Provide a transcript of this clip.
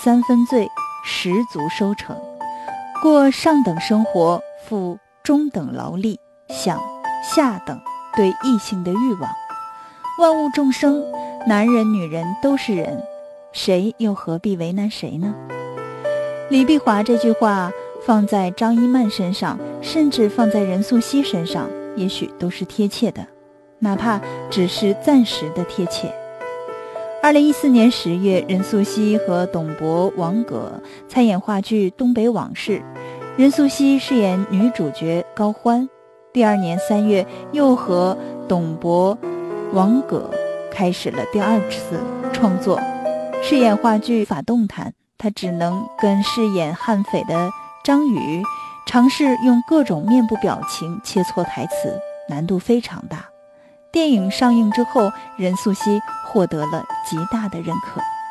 3分醉10足收成，过上等生活，负中等劳力，享下等对异性的欲望。万物众生，男人女人都是人，谁又何必为难谁呢？李碧华这句话放在张一曼身上，甚至放在任素汐身上，也许都是贴切的，哪怕只是暂时的贴切。2014年10月，任素汐和董博、王葛参演话剧《东北往事》，任素汐饰演女主角高欢。第2年3月，又和董博、王葛开始了第2次创作。饰演话剧《法动弹》，她只能跟饰演悍匪的张宇尝试用各种面部表情切磋台词，难度非常大。电影上映之后，任素汐获得了极大的认可。